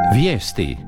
Vijesti.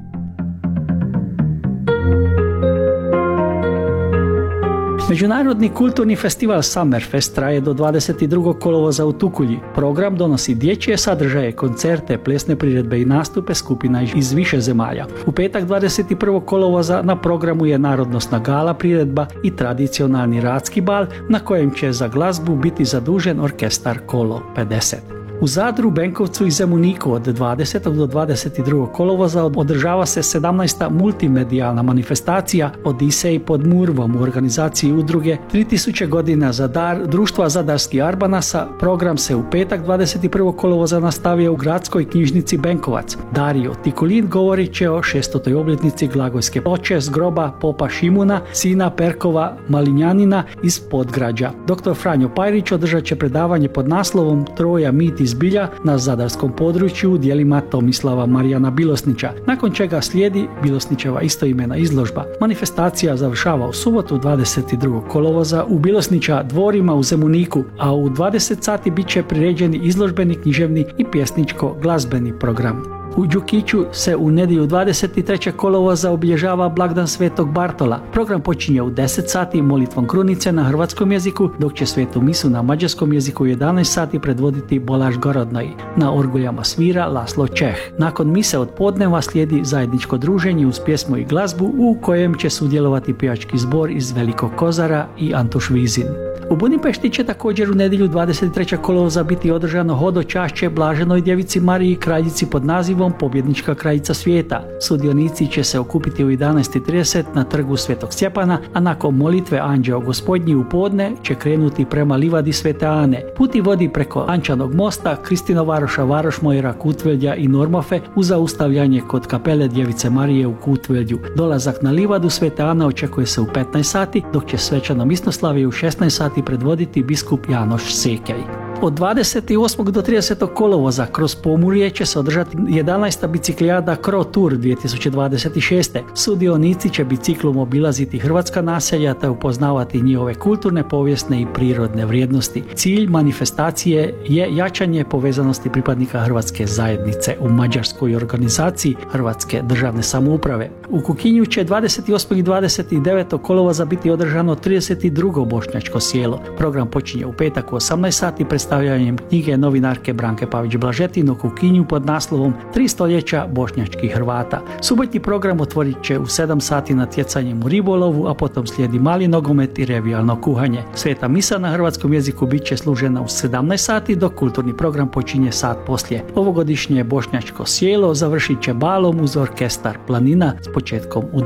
Međunarodni kulturni festival Summerfest traje do 22. kolovoza u Tukulji. Program donosi dječje sadržaje, koncerte, plesne priredbe i nastupe skupina iz više zemalja. U petak 21. kolovoza na programu je narodnosna gala priredba i tradicionalni radski bal na kojem će za glazbu biti zadužen orkestar Kolo 50. U Zadru, Benkovcu i Zemuniku od 20. do 22. kolovoza održava se 17. multimedijalna manifestacija Odisej pod Murvom u organizaciji udruge 3000 godina za dar Društva Zadarski Arbanasa. Program se u petak 21. kolovoza nastavio u gradskoj knjižnici Benkovac. Dario Tikulin govorit će o 600. obljetnici glagojske ploče s groba popa Šimuna, sina Perkova Malinjanina iz Podgrađa. Dr. Franjo Pajrić održat će predavanje pod naslovom Troja mit iz Bilja na zadarskom području u djelima Tomislava Marijana Bilosnića, nakon čega slijedi Bilosnićeva istoimena izložba. Manifestacija završava u subotu 22. kolovoza u Bilosnića dvorima u Zemuniku, a u 20 sati bit će priređeni izložbeni, književni i pjesničko-glazbeni program. U Đukiću se u nedjelju 23. kolovoza obilježava blagdan Svetog Bartola. Program počinje u 10 sati molitvom krunice na hrvatskom jeziku, dok će svetu misu na mađarskom jeziku u 11 sati predvoditi Bolaž Gorodnoj. Na orguljama svira Laslo Čeh. Nakon mise od podneva slijedi zajedničko druženje uz pjesmu i glazbu u kojem će sudjelovati pjevački zbor iz Velikog Kozara i Antuš Vizin. U Budimpešti će također u nedjelju 23. kolovoza biti održano hodočašće Blaženoj djevici Mariji kraljici pod nazivom Pobjednička kraljica svijeta. Sudionici će se okupiti u 11:30 na trgu Svetog Stjepana, a nakon molitve Anđeo Gospodnji u podne će krenuti prema livadi Svete Ane. Puti vodi preko Ančanog mosta, Kristinovaroša, Varošmojera, Kutveldja i Normofe uz zaustavljanje kod kapele Djevice Marije u Kutveldju. Dolazak na livadu Svete Ane očekuje se u 15 sati, dok će svečano misnoslavje u 16 sati predvoditi biskup Janoš Sekej. Od 28. do 30. kolovoza kroz Pomurje će se održati 11. biciklijada Cro Tour 2026. Sudionici će biciklom obilaziti hrvatska naselja te upoznavati njihove kulturne, povijesne i prirodne vrijednosti. Cilj manifestacije je jačanje povezanosti pripadnika hrvatske zajednice u mađarskoj organizaciji Hrvatske državne samouprave. U Kukinju će 28. i 29. kolovoza biti održano 32. bošnjačko sjelo. Program počinje u petak u 18 sati predstavljanjem knjige novinarke Branke Pavić-Blažetin o Kukinju pod naslovom 3 stoljeća bošnjačkih Hrvata. Subotnji program otvorit će u 7 sati natjecanjem u ribolovu, a potom slijedi mali nogomet i revijalno kuhanje. Sveta misa na hrvatskom jeziku bit će služena u 17 sati, dok kulturni program počinje sat poslije. Ovogodišnje bošnjačko sjelo završit će balom uz orkestar Planina s početkom u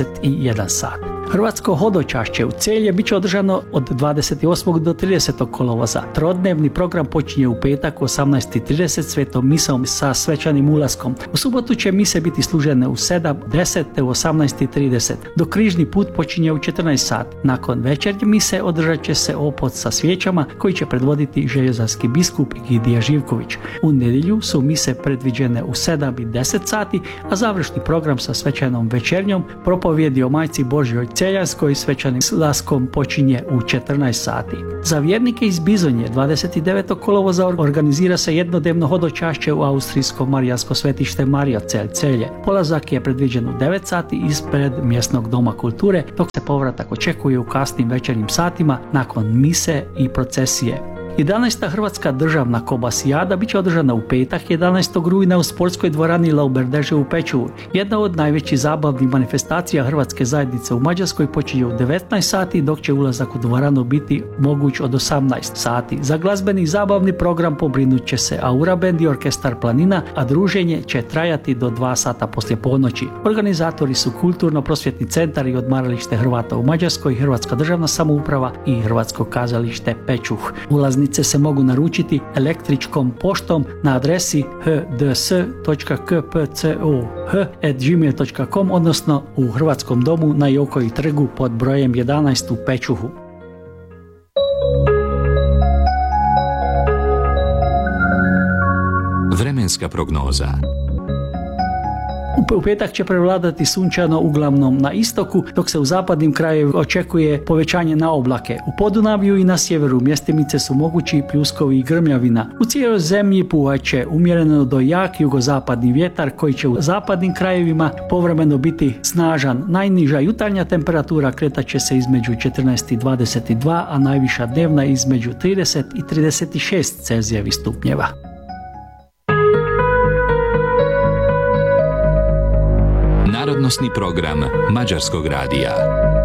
21 sat. Hrvatsko hodočašće u Celje bit će održano od 28. do 30. kolovoza. Trodnevni program počinje u petak u 18:30 svetom misom sa svečanim ulaskom. U subotu će mise biti služene u 7, 10 te u 18:30, dok križni put počinje u 14 sat. Nakon večernje mise održat će se opod sa svijećama koji će predvoditi željezarski biskup Gidija Živković. U nedjelju su mise predviđene u 7 i 10 sati, a završni program sa svečanom večernjom propovjedi o Majci Božjoj Celjanskoj svečanim slaskom počinje u 14 sati. Za vjernike iz Bizonje 29. kolovoza organizira se jednodnevno hodočašće u austrijsko marijansko svetište Mariocel Celje. Polazak je predviđen u 9 sati ispred mjesnog doma kulture, dok se povratak očekuje u kasnim večernjim satima nakon mise i procesije. 11. Hrvatska državna kobasijada bit će održana u petak 11. rujna u sportskoj dvorani Lauberdeže u Pečuvu. Jedna od najvećih zabavnih manifestacija hrvatske zajednice u Mađarskoj počinje u 19 sati, dok će ulazak u dvoranu biti moguć od 18 sati. Za glazbeni zabavni program pobrinut će se Aura Band i orkestar Planina, a druženje će trajati do 2 sata poslije ponoći. Organizatori su Kulturno-prosvjetni centar i odmaralište Hrvata u Mađarskoj, Hrvatska državna samouprava i Hrvatsko kazalište Pečuh. Ulaznice se mogu naručiti električkom poštom na adresi hds.kpcoh@gmail.com, odnosno u Hrvatskom domu na Jokoji trgu pod brojem 11 u Pečuhu. Vremenska prognoza. U petak će prevladati sunčano uglavnom na istoku, dok se u zapadnim krajevima očekuje povećanje na oblake. U Podunavlju i na sjeveru mjestimice su mogući pljuskovi i grmljavina. U cijeloj zemlji puhat će umjereno do jak jugozapadni vjetar koji će u zapadnim krajevima povremeno biti snažan. Najniža jutarnja temperatura kretat će se između 14 i 22, a najviša dnevna između 30 i 36 Celzijevih stupnjeva. Narodnosni program Mađarskog radija.